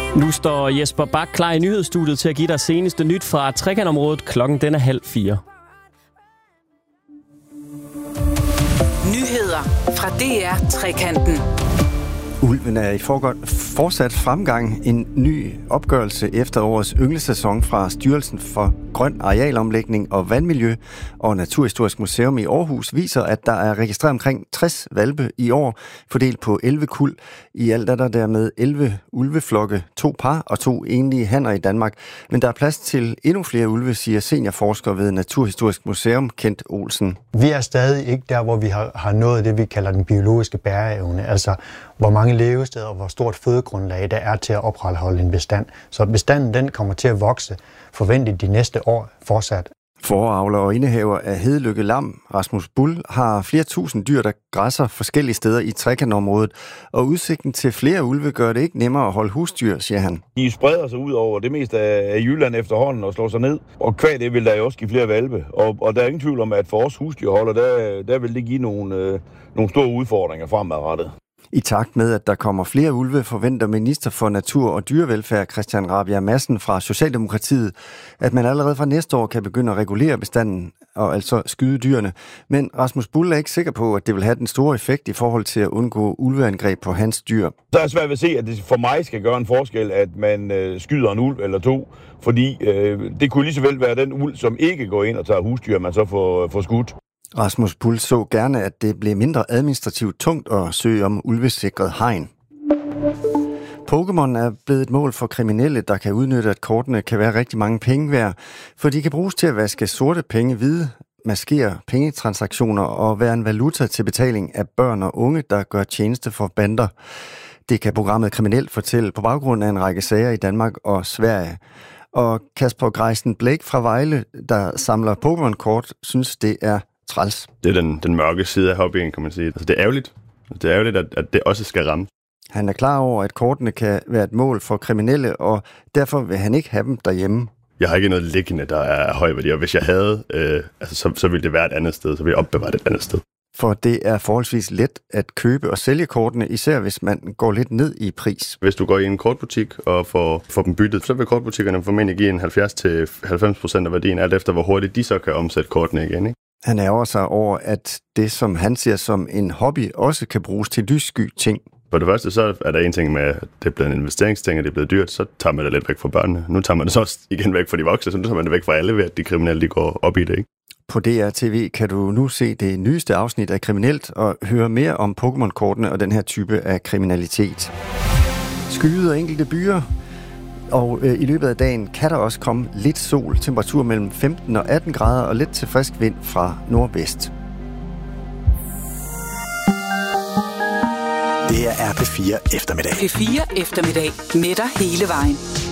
Nu står Jesper Bak klar i nyhedsstudiet til at give dig seneste nyt fra trekantområdet. Klokken den er 3:30. Nyheder fra DR Trekanten. Ulven er i fortsat fremgang. En ny opgørelse efter årets ynglesæson fra Styrelsen for Grøn Arealomlægning og Vandmiljø og Naturhistorisk Museum i Aarhus viser, at der er registreret omkring 60 hvalpe i år, fordelt på 11 kuld. I alt er der dermed 11 ulveflokke, 2 par og 2 enlige hanner i Danmark. Men der er plads til endnu flere ulve, siger seniorforsker ved Naturhistorisk Museum, Kent Olsen. Vi er stadig ikke der, hvor vi har nået det, vi kalder den biologiske bæreevne, altså hvor mange levesteder og hvor stort fødegrundlag der er til at opretholde en bestand. Så bestanden den kommer til at vokse forventeligt de næste år fortsat. Foravler og indehaver af Hedelykke Lam, Rasmus Bull, har flere tusind dyr, der græsser forskellige steder i trekantområdet, og udsigten til flere ulve gør det ikke nemmere at holde husdyr, siger han. De spreder sig ud over det meste af Jylland efterhånden og slår sig ned, og kvad det vil der jo også give flere hvalpe. Og der er ingen tvivl om, at for os husdyrholder, der vil det give nogle store udfordringer fremadrettet. I takt med, at der kommer flere ulve, forventer minister for natur og dyrevelfærd Christian Rabjerg Madsen fra Socialdemokratiet, at man allerede fra næste år kan begynde at regulere bestanden og altså skyde dyrene. Men Rasmus Bull er ikke sikker på, at det vil have den store effekt i forhold til at undgå ulveangreb på hans dyr. Så er det svært ved at se, at det for mig skal gøre en forskel, at man skyder en ulv eller to, fordi det kunne lige så vel være den ulv, som ikke går ind og tager husdyr, man så får skudt. Rasmus Bull så gerne, at det blev mindre administrativt tungt at søge om ulvesikret hegn. Pokémon er blevet et mål for kriminelle, der kan udnytte, at kortene kan være rigtig mange penge værd, for de kan bruges til at vaske sorte penge hvide, maskere pengetransaktioner og være en valuta til betaling af børn og unge, der gør tjeneste for bander. Det kan programmet Kriminelt fortælle på baggrund af en række sager i Danmark og Sverige. Og Kasper Greisen Blake fra Vejle, der samler Pokémon-kort, synes det er træls. Det er den mørke side af hobbyen, kan man sige. Altså, det er ærgerligt. Det er ærgerligt, at det også skal ramme. Han er klar over, at kortene kan være et mål for kriminelle, og derfor vil han ikke have dem derhjemme. Jeg har ikke noget liggende, der er høj værdi, og hvis jeg havde, så ville det være et andet sted, så ville jeg opbevare det et andet sted. For det er forholdsvis let at købe og sælge kortene, især hvis man går lidt ned i pris. Hvis du går i en kortbutik og får dem byttet, så vil kortbutikkerne formentlig give en 70-90% af værdien, alt efter hvor hurtigt de så kan omsætte kortene igen, ikke? Han ærger sig over, at det, som han ser som en hobby, også kan bruges til lyssky ting. For det første, så er der en ting med, at det er blevet en investeringsting, og det er blevet dyrt, så tager man det lidt væk fra børnene. Nu tager man det så også igen væk fra de voksne, så nu tager man det væk fra alle ved, at de kriminelle de går op i det, ikke? På DR-TV kan du nu se det nyeste afsnit af Kriminelt og høre mere om Pokémon-kortene og den her type af kriminalitet. Skyet og enkelte byer, og i løbet af dagen kan der også komme lidt sol, temperatur mellem 15 og 18 grader og lidt til frisk vind fra nordvest. Det er P4 eftermiddag. P4 eftermiddag med dig hele vejen.